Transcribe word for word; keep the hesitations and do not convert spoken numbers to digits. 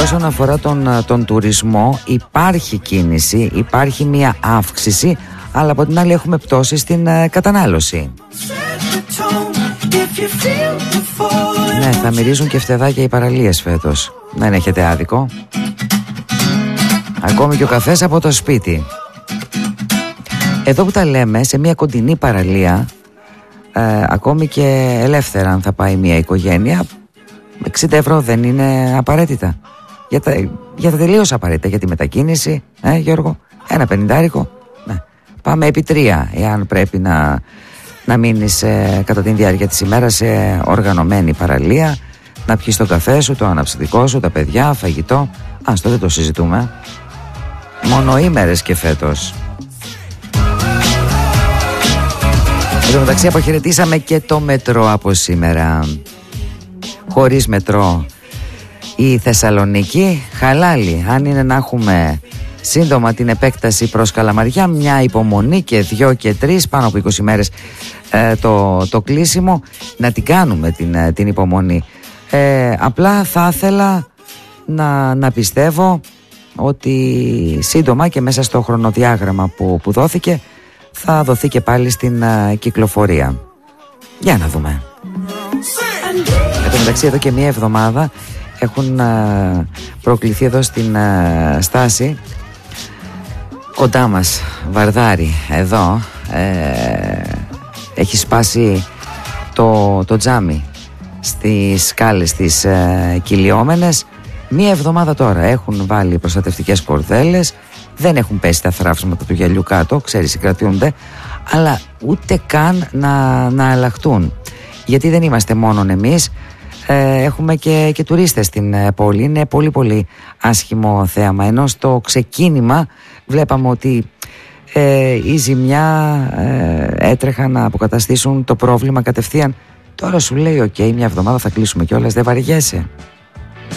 όσον αφορά τον, τον τουρισμό, υπάρχει κίνηση, υπάρχει μια αύξηση, αλλά από την άλλη έχουμε πτώση στην uh, κατανάλωση. Ναι, θα μυρίζουν και φτεδάκια οι παραλίες φέτος. Δεν έχετε άδικο. Ακόμη και ο καφές από το σπίτι. Εδώ που τα λέμε, σε μια κοντινή παραλία, ε, ακόμη και ελεύθερα αν θα πάει μια οικογένεια, εξήντα ευρώ δεν είναι απαραίτητα. Για τα, για τα τελείως απαραίτητα, για τη μετακίνηση, ε, Γιώργο, ένα πενηντάρικο. Ναι. Πάμε επί τρία, εάν πρέπει να, να μείνεις ε, κατά τη διάρκεια της ημέρας σε οργανωμένη παραλία, να πιεις το καφέ σου, το αναψυκτικό σου, τα παιδιά, φαγητό. Ας τότε το συζητούμε. Μονοήμερες και φέτος. Εν τω μεταξύ αποχαιρετήσαμε και το μετρό από σήμερα. Χωρίς μετρό η Θεσσαλονίκη χαλάλη. Αν είναι να έχουμε σύντομα την επέκταση προς Καλαμαριά, μια υπομονή και δυο και τρεις, πάνω από είκοσι μέρες ε, το, το κλείσιμο, να την κάνουμε την, την υπομονή. Ε, απλά θα ήθελα να, να πιστεύω ότι σύντομα και μέσα στο χρονοδιάγραμμα που, που δόθηκε θα δοθεί και πάλι στην uh, κυκλοφορία. Για να δούμε. Εν τω μεταξύ εδώ και μία εβδομάδα έχουν uh, προκληθεί εδώ στην uh, στάση κοντά μας, Βαρδάρη, εδώ ε, έχει σπάσει το, το τζάμι στις σκάλες τις uh, κυλιόμενες. Μία εβδομάδα τώρα έχουν βάλει προστατευτικές κορδέλες, δεν έχουν πέσει τα θράψματα του γυαλιού κάτω, ξέρεις, κρατιούνται, αλλά ούτε καν να, να αλλάχτούν. Γιατί δεν είμαστε μόνον εμείς, ε, έχουμε και, και τουρίστες στην ε, πόλη. Είναι πολύ πολύ άσχημο θέαμα. Ενώ στο ξεκίνημα βλέπαμε ότι ε, η ζημιά ε, έτρεχαν να αποκαταστήσουν το πρόβλημα κατευθείαν. Τώρα σου λέει, οκ, okay, μια εβδομάδα θα κλείσουμε κιόλας, δεν βαριέσαι.